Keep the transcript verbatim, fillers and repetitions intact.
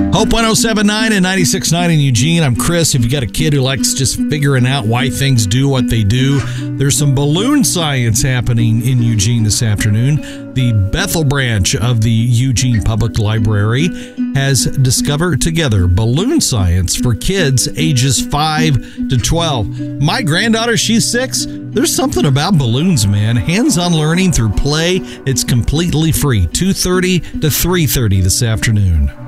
Hope one oh seven point nine and ninety-six point nine in Eugene. I'm Chris. If you got a kid who likes just figuring out why things do what they do, there's some balloon science happening in Eugene this afternoon. The Bethel branch of the Eugene Public Library has discovered together balloon science for kids ages five to twelve. My granddaughter, she's six. There's something about balloons, man. Hands-on learning through play. It's completely free. two thirty to three thirty this afternoon.